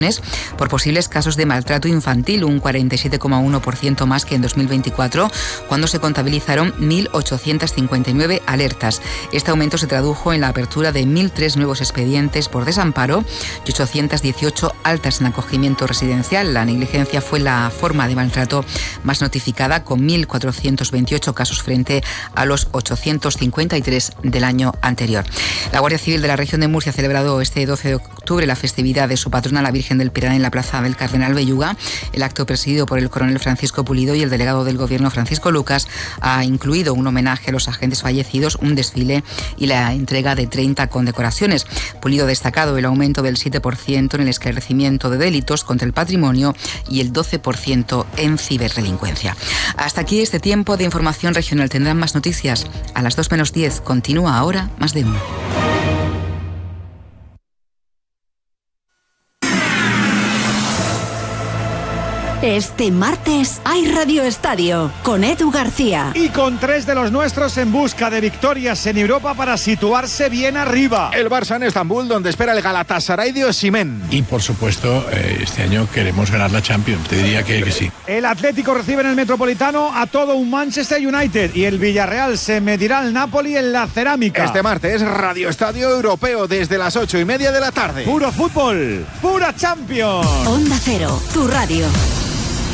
por posibles casos de maltrato infantil, un 47,1% más que en 2024, cuando se contabilizaron 1.859 alertas. Este aumento se tradujo en la apertura de 1.003 nuevos expedientes por desamparo y 818 altas en acogimiento residencial. La negligencia fue la forma de maltrato más notificada, con 1.428 casos frente a los 853 del año anterior. La Guardia Civil de la región de Murcia ha celebrado este 12 de octubre la festividad de su patrona, la Virgen del Pilar, en la plaza del Cardenal Belluga. El acto, presidido por el coronel Francisco Pulido y el delegado del Gobierno Francisco Lucas, ha incluido un homenaje a los agentes fallecidos, un desfile y la entrega de 30 condecoraciones. Pulido ha destacado el aumento del 7% en el esclarecimiento de delitos contra el patrimonio y el 12% en ciberdelincuencia. Hasta aquí este tiempo de información regional. Tendrán más noticias a las 2:10. Continúa ahora Más de Uno. Este martes hay Radio Estadio con Edu García. Y con 3 de los nuestros en busca de victorias en Europa para situarse bien arriba. El Barça en Estambul, donde espera el Galatasaray de Osimhen. Y por supuesto, este año queremos ganar la Champions. Te diría que sí. El Atlético recibe en el Metropolitano a todo un Manchester United. Y el Villarreal se medirá al Napoli en la Cerámica. Este martes, Radio Estadio Europeo desde las 8:30 de la tarde. Puro fútbol, pura Champions. Onda Cero, tu radio.